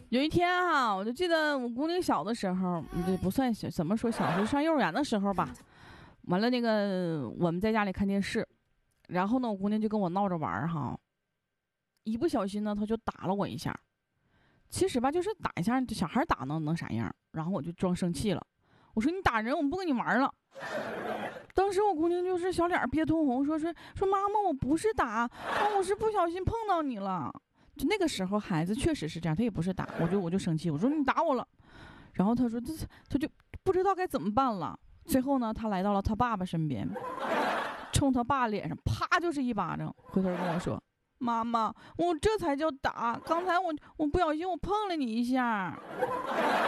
有一天哈，我就记得我姑娘小的时候，这不算小，怎么说小，就上幼儿园的时候吧。完了，那个我们在家里看电视，然后呢，我姑娘就跟我闹着玩哈，一不小心呢，她就打了我一下。其实吧，就是打一下，小孩打能啥样？然后我就装生气了，我说你打人，我不跟你玩了。当时我姑娘就是小脸憋通红，说妈妈，我不是打，我是不小心碰到你了。就那个时候，孩子确实是这样，他也不是打，我就生气，我说你打我了。然后他说他就不知道该怎么办了。最后呢，他来到了他爸爸身边，冲他爸脸上啪就是一巴掌，回头跟我说：“妈妈，我这才叫打，刚才我不小心我碰了你一下。”